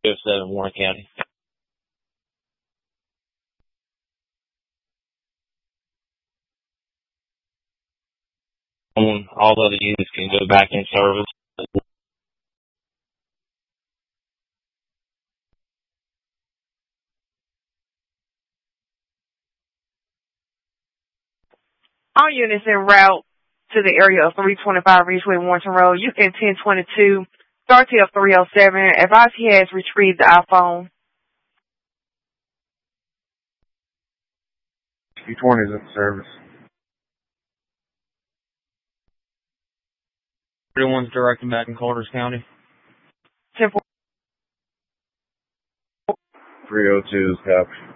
307, Warren County. All the other units can go back in service. All units en route to the area of 325 Ridgeway Warrenton Road. You can 1022, start TL 307. Advise he has retrieved the iPhone. 220 is in service. 31's directing back in Carters County. 10-4. 302 is captured.